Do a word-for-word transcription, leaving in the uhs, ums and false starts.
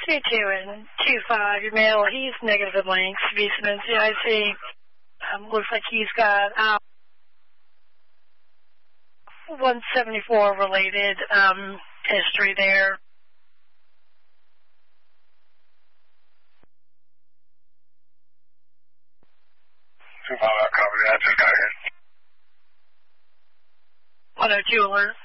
two two and two five, your male, he's negative in length, V C M C I C. Um, looks like he's got uh, one seventy-four related um, history there. two five, I copy that. I just got here. one oh two alert.